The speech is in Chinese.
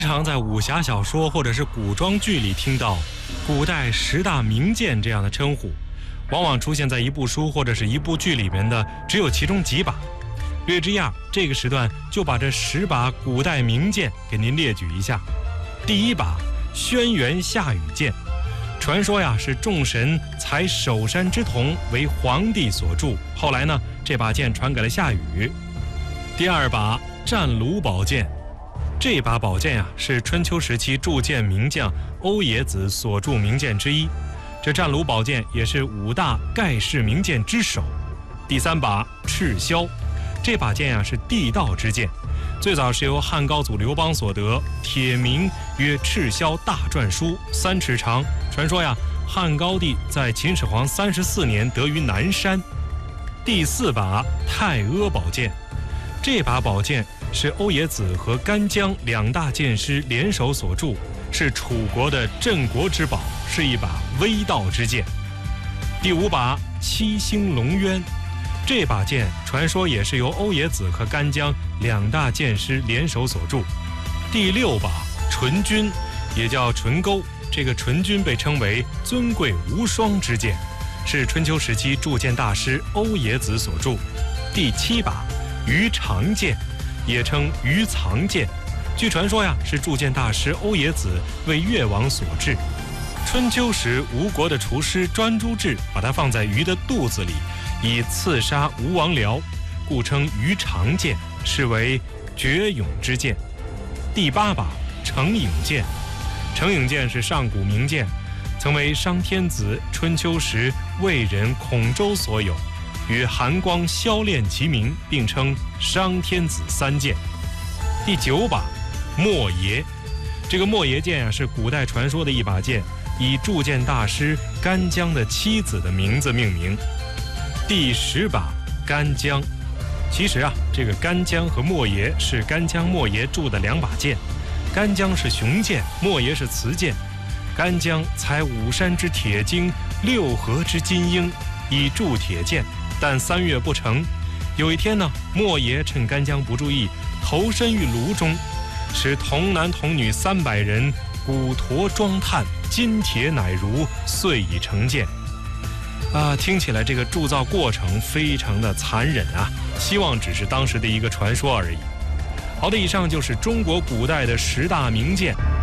常在武侠小说或者是古装剧里听到古代10大名剑这样的称呼，往往出现在一部书或者是一部剧里面的只有其中几把。略之亚这个时段就把这10把古代名剑给您列举一下。第一把轩辕下雨剑，传说呀是众神采首山之铜为皇帝所铸，后来呢这把剑传给了夏禹。第二把战卢宝剑，这把宝剑呀是春秋时期铸剑名将欧冶子所铸名剑之一，这战卢宝剑也是5大盖世名剑之首。第三把赤霄，这把剑呀是地道之剑，最早是由汉高祖刘邦所得，铁名曰赤霄大篆书，3尺长。传说呀汉高帝在秦始皇34年得于南山。第四把太阿宝剑，这把宝剑是欧冶子和干将2大剑师联手所铸，是楚国的镇国之宝，是一把威道之剑。第五把七星龙渊，这把剑传说也是由欧冶子和干将2大剑师联手所铸。第6把纯钧，也叫纯钩，这个纯钧被称为尊贵无双之剑，是春秋时期铸剑大师欧冶子所铸。第7把鱼肠剑，也称鱼藏剑，据传说呀是铸剑大师欧冶子为越王所制。春秋时吴国的厨师专诸治把它放在鱼的肚子里，以刺杀吴王僚，故称鱼肠剑，是为绝勇之剑。第8把程颖剑，程颖剑是上古名剑，曾为商天子春秋时魏人孔周所有，与韩光、萧练齐名，并称商天子3剑。第9把莫邪，这个莫邪剑是古代传说的一把剑，以铸剑大师干将的妻子的名字命名。第10把干将，其实这个干将和莫邪是干将莫邪铸的2把剑，干将是雄剑，莫邪是雌剑。干将采5山之铁精，6合之金缨，以铸铁剑，但3月不成。有一天呢，莫邪趁干将不注意，投身于炉中，使童男童女300人骨橐装炭，金铁乃如，遂已成剑。听起来这个铸造过程非常的残忍啊，希望只是当时的一个传说而已。好的，以上就是中国古代的10大名剑。